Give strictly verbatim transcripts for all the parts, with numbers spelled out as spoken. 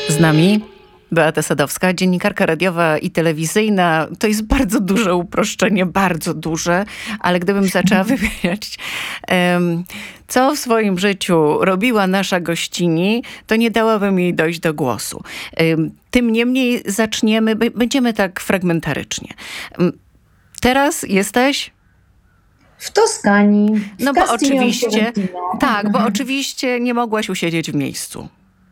Z nami Beata Sadowska, dziennikarka radiowa i telewizyjna. To jest bardzo duże uproszczenie, bardzo duże, ale gdybym zaczęła wymieniać, um, co w swoim życiu robiła nasza gościni, to nie dałabym jej dojść do głosu. Um, tym niemniej zaczniemy, b- będziemy tak fragmentarycznie. Um, teraz jesteś... W Toskanii. W no bo oczywiście, tak, bo oczywiście nie mogłaś usiedzieć w miejscu.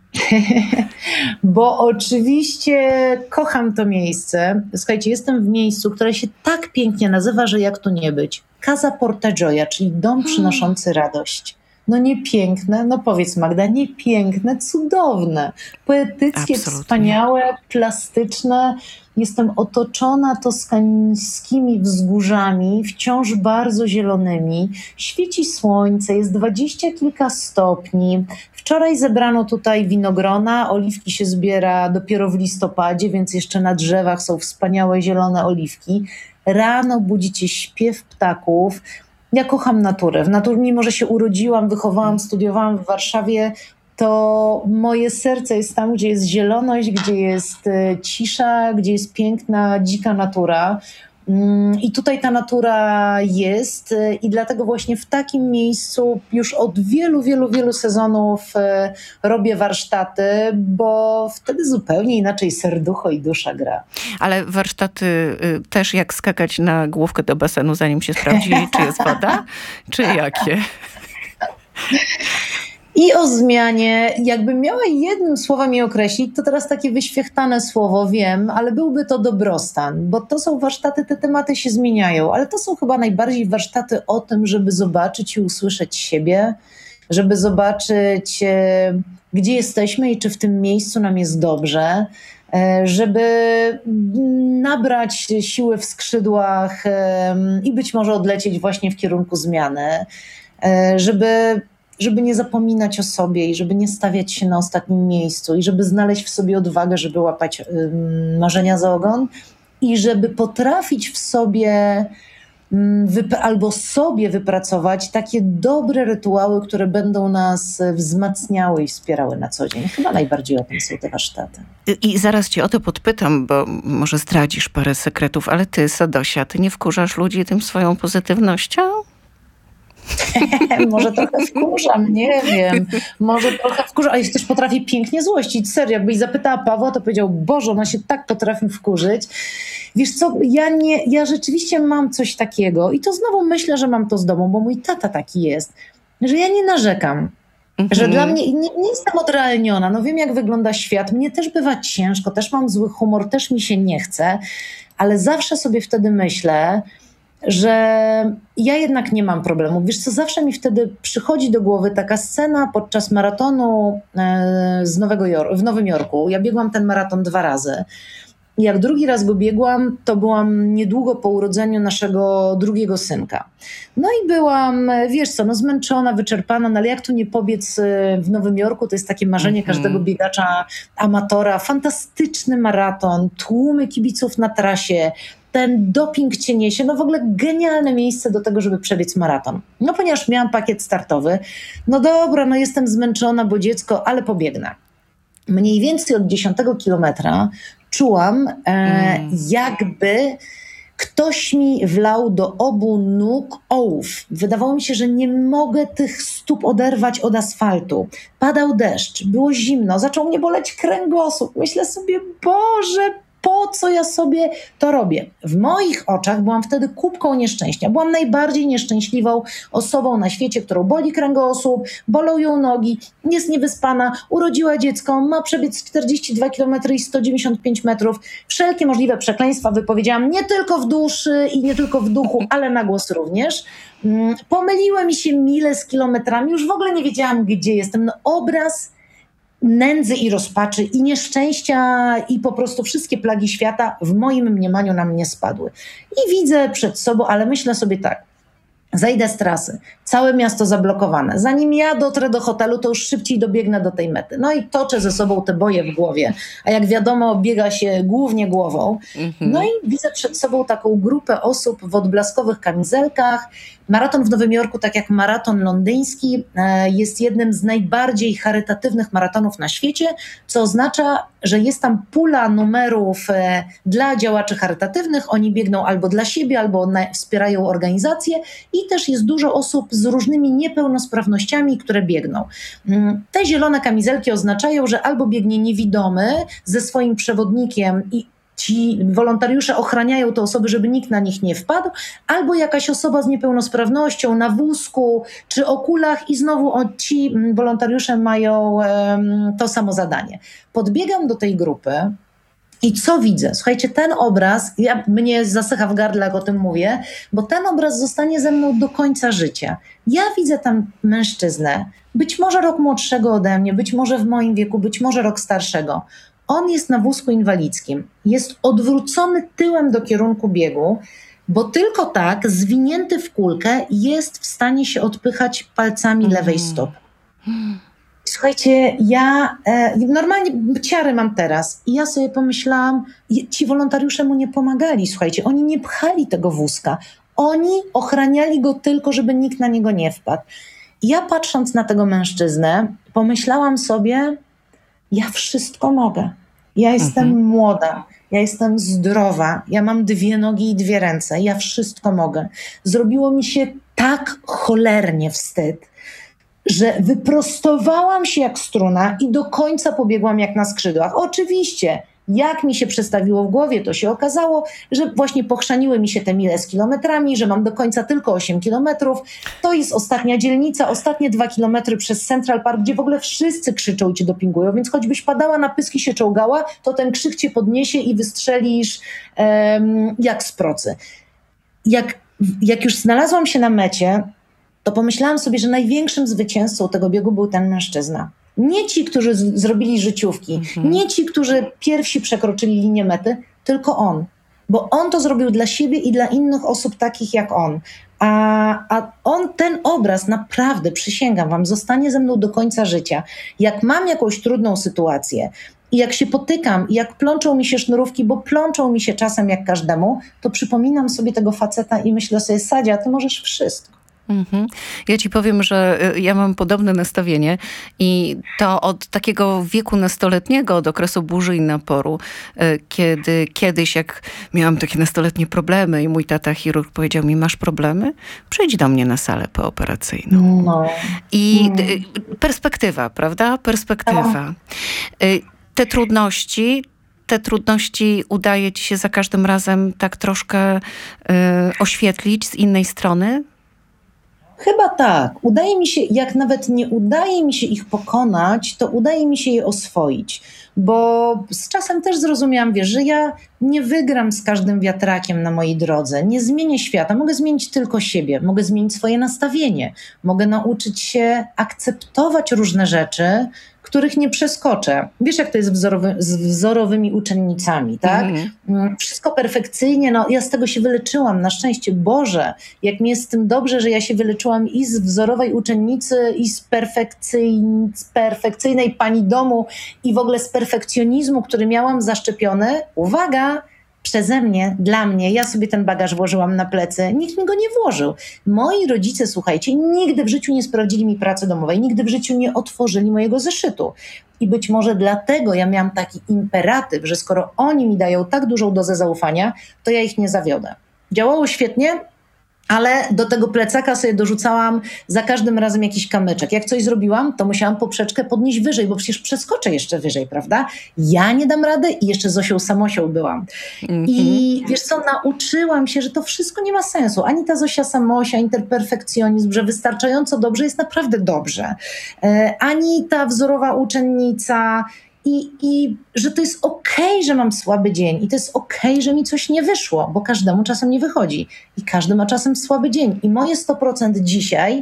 Bo oczywiście kocham to miejsce. Słuchajcie, jestem w miejscu, które się tak pięknie nazywa, że jak tu nie być. Casa Porta Gioia, czyli dom przynoszący radość. No nie piękne, no powiedz Magda, nie piękne, cudowne, poetyckie, Absolutnie. Wspaniałe, plastyczne. Jestem otoczona toskańskimi wzgórzami, wciąż bardzo zielonymi. Świeci słońce, jest dwadzieścia kilka stopni. Wczoraj zebrano tutaj winogrona, oliwki się zbiera dopiero w listopadzie, więc jeszcze na drzewach są wspaniałe zielone oliwki. Rano budzi cię śpiew ptaków. Ja kocham naturę. W naturze, mimo że się urodziłam, wychowałam, studiowałam w Warszawie, to moje serce jest tam, gdzie jest zieloność, gdzie jest cisza, gdzie jest piękna, dzika natura. I tutaj ta natura jest i dlatego właśnie w takim miejscu już od wielu, wielu, wielu sezonów robię warsztaty, bo wtedy zupełnie inaczej serducho i dusza gra. Ale warsztaty też jak skakać na główkę do basenu, zanim się sprawdzi, czy jest woda, czy jakie? I o zmianie, jakbym miała jednym słowem je określić, to teraz takie wyświechtane słowo, wiem, ale byłby to dobrostan, bo to są warsztaty, te tematy się zmieniają, ale to są chyba najbardziej warsztaty o tym, żeby zobaczyć i usłyszeć siebie, żeby zobaczyć, gdzie jesteśmy i czy w tym miejscu nam jest dobrze, żeby nabrać siły w skrzydłach i być może odlecieć właśnie w kierunku zmiany, żeby... żeby nie zapominać o sobie i żeby nie stawiać się na ostatnim miejscu i żeby znaleźć w sobie odwagę, żeby łapać ym, marzenia za ogon i żeby potrafić w sobie ym, wyp- albo sobie wypracować takie dobre rytuały, które będą nas wzmacniały i wspierały na co dzień. Chyba najbardziej o tym są te warsztaty. I, I zaraz cię o to podpytam, bo może zdradzisz parę sekretów, ale ty, Sadosia, ty nie wkurzasz ludzi tym swoją pozytywnością? Może trochę wkurzam, nie wiem. Może trochę wkurzam, ale też potrafi pięknie złościć. Serio, jakbyś zapytała Pawła, to powiedział, Boże, ona się tak potrafi wkurzyć. Wiesz co, ja, nie, ja rzeczywiście mam coś takiego i to znowu myślę, że mam to z domu, bo mój tata taki jest, że ja nie narzekam. Mhm. Że dla mnie, nie, nie jestem odrealniona, no wiem jak wygląda świat, mnie też bywa ciężko, też mam zły humor, też mi się nie chce, ale zawsze sobie wtedy myślę, że ja jednak nie mam problemu. Wiesz co, zawsze mi wtedy przychodzi do głowy taka scena podczas maratonu z Nowego Jorku, w Nowym Jorku. Ja biegłam ten maraton dwa razy. I jak drugi raz go biegłam, to byłam niedługo po urodzeniu naszego drugiego synka. No i byłam, wiesz co, no zmęczona, wyczerpana, no ale jak tu nie pobiec w Nowym Jorku, to jest takie marzenie mm-hmm. każdego biegacza, amatora. Fantastyczny maraton, tłumy kibiców na trasie, ten doping cię niesie, no w ogóle genialne miejsce do tego, żeby przebiec maraton. No ponieważ miałam pakiet startowy, no dobra, no jestem zmęczona, bo dziecko, ale pobiegnę. Mniej więcej od dziesiątego kilometra czułam, e, mm. jakby ktoś mi wlał do obu nóg ołów. Wydawało mi się, że nie mogę tych stóp oderwać od asfaltu. Padał deszcz, było zimno, zaczął mnie boleć kręgosłup. Myślę sobie, Boże, po co ja sobie to robię? W moich oczach byłam wtedy kubką nieszczęścia. Byłam najbardziej nieszczęśliwą osobą na świecie, którą boli kręgosłup, bolą ją nogi, jest niewyspana, urodziła dziecko, ma przebiec czterdzieści dwa kilometry i sto dziewięćdziesiąt pięć metrów. Wszelkie możliwe przekleństwa wypowiedziałam nie tylko w duszy i nie tylko w duchu, ale na głos również. Pomyliły mi się mile z kilometrami, już w ogóle nie wiedziałam, gdzie jestem. No, obraz nędzy i rozpaczy i nieszczęścia i po prostu wszystkie plagi świata w moim mniemaniu na mnie spadły. I widzę przed sobą, ale myślę sobie tak, zejdę z trasy, całe miasto zablokowane. Zanim ja dotrę do hotelu, to już szybciej dobiegnę do tej mety. No i toczę ze sobą te boje w głowie, a jak wiadomo biega się głównie głową. Mm-hmm. No i widzę przed sobą taką grupę osób w odblaskowych kamizelkach, Maraton w Nowym Jorku, tak jak maraton londyński, jest jednym z najbardziej charytatywnych maratonów na świecie, co oznacza, że jest tam pula numerów dla działaczy charytatywnych. Oni biegną albo dla siebie, albo wspierają organizacje i też jest dużo osób z różnymi niepełnosprawnościami, które biegną. Te zielone kamizelki oznaczają, że albo biegnie niewidomy ze swoim przewodnikiem i ci wolontariusze ochraniają te osoby, żeby nikt na nich nie wpadł, albo jakaś osoba z niepełnosprawnością na wózku czy okulach i znowu ci wolontariusze mają um, to samo zadanie. Podbiegam do tej grupy i co widzę? Słuchajcie, ten obraz, ja, mnie zasycha w gardle, jak o tym mówię, bo ten obraz zostanie ze mną do końca życia. Ja widzę tam mężczyznę, być może rok młodszego ode mnie, być może w moim wieku, być może rok starszego. On jest na wózku inwalidzkim, jest odwrócony tyłem do kierunku biegu, bo tylko tak, zwinięty w kulkę, jest w stanie się odpychać palcami mm. lewej stopy. Słuchajcie, ja e, normalnie ciary mam teraz i ja sobie pomyślałam, ci wolontariusze mu nie pomagali, słuchajcie, oni nie pchali tego wózka, oni ochraniali go tylko, żeby nikt na niego nie wpadł. I ja patrząc na tego mężczyznę, pomyślałam sobie, ja wszystko mogę. Ja jestem mhm. młoda, ja jestem zdrowa, ja mam dwie nogi i dwie ręce, ja wszystko mogę. Zrobiło mi się tak cholernie wstyd, że wyprostowałam się jak struna i do końca pobiegłam jak na skrzydłach. Oczywiście, jak mi się przestawiło w głowie, to się okazało, że właśnie pochrzaniły mi się te mile z kilometrami, że mam do końca tylko osiem kilometrów. To jest ostatnia dzielnica, ostatnie dwa kilometry przez Central Park, gdzie w ogóle wszyscy krzyczą i cię dopingują, więc choćbyś padała na pyski, się czołgała, to ten krzyk cię podniesie i wystrzelisz um, jak z procy. Jak, jak już znalazłam się na mecie, to pomyślałam sobie, że największym zwycięzcą tego biegu był ten mężczyzna. Nie ci, którzy z- zrobili życiówki, mhm. nie ci, którzy pierwsi przekroczyli linię mety, tylko on. Bo on to zrobił dla siebie i dla innych osób takich jak on. A, a on, ten obraz, naprawdę, przysięgam wam, zostanie ze mną do końca życia. Jak mam jakąś trudną sytuację i jak się potykam i jak plączą mi się sznurówki, bo plączą mi się czasem jak każdemu, to przypominam sobie tego faceta i myślę sobie, Sadzia, ty możesz wszystko. Mhm. Ja ci powiem, że ja mam podobne nastawienie i to od takiego wieku nastoletniego, od okresu burzy i naporu, kiedy kiedyś jak miałam takie nastoletnie problemy i mój tata chirurg powiedział mi, masz problemy? Przyjdź do mnie na salę pooperacyjną. No. I no. perspektywa, prawda? Perspektywa. Te trudności, te trudności udaje ci się za każdym razem tak troszkę y, oświetlić z innej strony? Chyba tak. Udaje mi się, jak nawet nie udaje mi się ich pokonać, to udaje mi się je oswoić. Bo z czasem też zrozumiałam, wiesz, że ja nie wygram z każdym wiatrakiem na mojej drodze, nie zmienię świata, mogę zmienić tylko siebie, mogę zmienić swoje nastawienie, mogę nauczyć się akceptować różne rzeczy, których nie przeskoczę. Wiesz, jak to jest wzorowy, z wzorowymi uczennicami, tak? Mm. Wszystko perfekcyjnie, no ja z tego się wyleczyłam, na szczęście Boże, jak mi jest z tym dobrze, że ja się wyleczyłam i z wzorowej uczennicy, i z, perfekcyjn, z perfekcyjnej pani domu, i w ogóle z perfekcjonizmu, który miałam zaszczepiony. Uwaga! Przeze mnie, dla mnie, ja sobie ten bagaż włożyłam na plecy, nikt mi go nie włożył. Moi rodzice, słuchajcie, nigdy w życiu nie sprawdzili mi pracy domowej, nigdy w życiu nie otworzyli mojego zeszytu. I być może dlatego ja miałam taki imperatyw, że skoro oni mi dają tak dużą dozę zaufania, to ja ich nie zawiodę. Działało świetnie, ale do tego plecaka sobie dorzucałam za każdym razem jakiś kamyczek. Jak coś zrobiłam, to musiałam poprzeczkę podnieść wyżej, bo przecież przeskoczę jeszcze wyżej, prawda? Ja nie dam rady i jeszcze Zosią Samosią byłam. Mm-hmm. I wiesz co, nauczyłam się, że to wszystko nie ma sensu. Ani ta Zosia Samosia, interperfekcjonizm, że wystarczająco dobrze jest naprawdę dobrze. E, ani ta wzorowa uczennica... I, I że to jest okej, okay, że mam słaby dzień i to jest okej, okay, że mi coś nie wyszło, bo każdemu czasem nie wychodzi i każdy ma czasem słaby dzień. I moje sto procent dzisiaj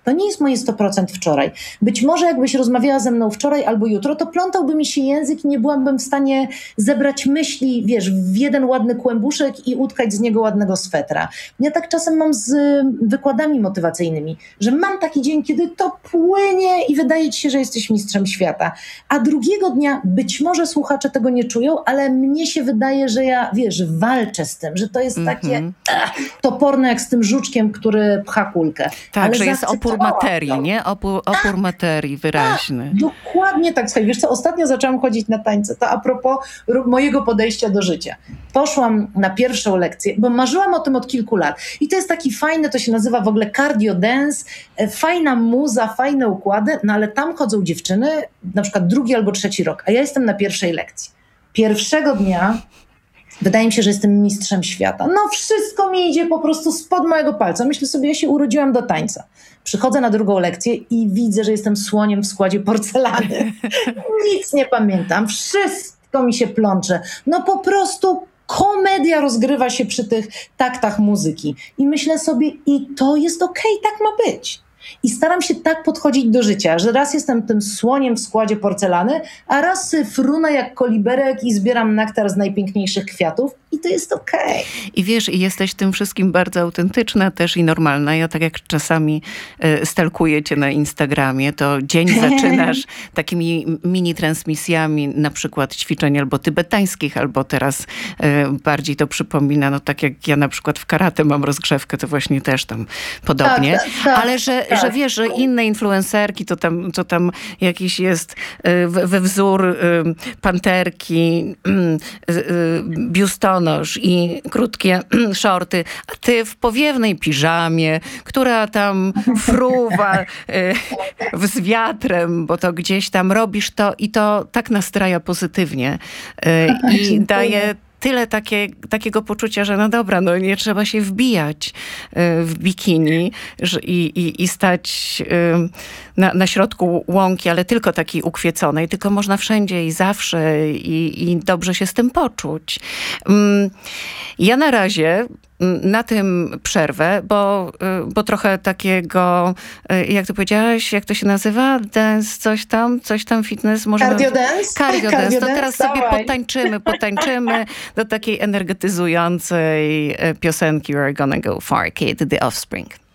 To nie jest moje sto procent wczoraj. Być może jakbyś rozmawiała ze mną wczoraj albo jutro, to plątałby mi się język i nie byłabym w stanie zebrać myśli, wiesz, w jeden ładny kłębuszek i utkać z niego ładnego swetra. Ja tak czasem mam z wykładami motywacyjnymi, że mam taki dzień, kiedy to płynie i wydaje ci się, że jesteś mistrzem świata. A drugiego dnia, być może słuchacze tego nie czują, ale mnie się wydaje, że ja, wiesz, walczę z tym, że to jest takie mm-hmm. ach, toporne jak z tym żuczkiem, który pcha kulkę. Tak, ale że jest opór materii, to. nie? Opór, opór tak, materii wyraźny. Tak, dokładnie tak. Słuchaj, wiesz co, ostatnio zaczęłam chodzić na tańce, to a propos mojego podejścia do życia. Poszłam na pierwszą lekcję, bo marzyłam o tym od kilku lat. I to jest taki fajny, to się nazywa w ogóle cardio dance, fajna muza, fajne układy, no ale tam chodzą dziewczyny, na przykład drugi albo trzeci rok, a ja jestem na pierwszej lekcji. Pierwszego dnia wydaje mi się, że jestem mistrzem świata. No wszystko mi idzie po prostu spod mojego palca. Myślę sobie, ja się urodziłam do tańca. Przychodzę na drugą lekcję i widzę, że jestem słoniem w składzie porcelany. Nic nie pamiętam. Wszystko mi się plącze. No po prostu komedia rozgrywa się przy tych taktach muzyki. I myślę sobie, i to jest okej, tak ma być. I staram się tak podchodzić do życia, że raz jestem tym słoniem w składzie porcelany, a raz frunę jak koliberek i zbieram nektar z najpiękniejszych kwiatów i to jest okej. Okay. I wiesz, i jesteś tym wszystkim bardzo autentyczna też i normalna. Ja tak jak czasami y, stalkuję cię na Instagramie, to dzień zaczynasz takimi mini transmisjami, na przykład ćwiczeń albo tybetańskich, albo teraz y, bardziej to przypomina, no tak jak ja na przykład w karate mam rozgrzewkę, to właśnie też tam podobnie. Tak, tak, tak. Ale że, tak. że wiesz, że inne influencerki, to tam, to tam jakiś jest y, we, we wzór y, panterki, y, y, biustonosz i krótkie shorty, a ty w powiewnej piżamie, która tam fruwa y, z wiatrem, bo to gdzieś tam robisz to i to tak nastraja pozytywnie y, i daje tyle takie, takiego poczucia, że no dobra, no nie trzeba się wbijać w bikini i, i, i stać na, na środku łąki, ale tylko takiej ukwiecenej, tylko można wszędzie i zawsze i, i dobrze się z tym poczuć. Ja na razie na tym przerwę, bo, bo trochę takiego, jak ty powiedziałaś, jak to się nazywa? Dance, coś tam, coś tam, fitness? Może cardio dance? Cardio dance. To teraz sobie potańczymy, potańczymy do takiej energetyzującej piosenki We're Gonna Go Far, Kid, The Offspring.